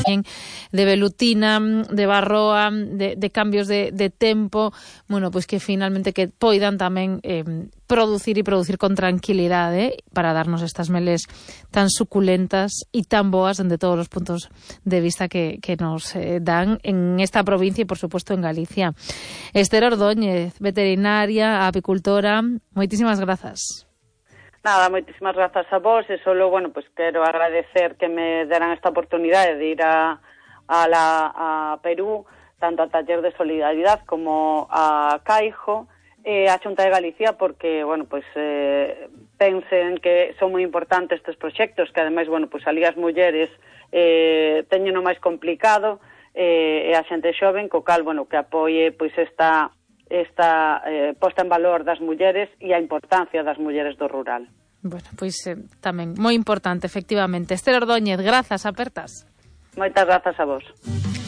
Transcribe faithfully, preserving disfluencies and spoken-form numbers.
de velutina, de barroa, de, de cambios de, de tempo, bueno, pois que finalmente que poidan tamén eh, producir e producir con tranquilidade eh, para darnos estas meles tan suculentas e tan boas dende todos os puntos de vista que, que nos eh, dan en esta provincia e, por suposto, en Galicia. Esther Ordóñez, veterinaria, apicultora, moitísimas grazas. Nada, moitísimas grazas a vos e solo, bueno, pues quero agradecer que me deran esta oportunidade de ir a, a, la, a Perú, tanto a Taller de Solidaridade como a Caijo, e a Xunta de Galicia, porque, bueno, pues eh, pensen que son moi importantes estes proxectos, que ademais, bueno, pues ali as mulleres eh, teñen o máis complicado, eh, e a xente xoven, co cal, bueno, que apoie, pois, esta... esta eh, posta en valor das mulleres e a importancia das mulleres do rural. Bueno, pois eh, tamén moi importante, efectivamente. Esther Ordóñez, grazas, apertas. Moitas grazas a vos.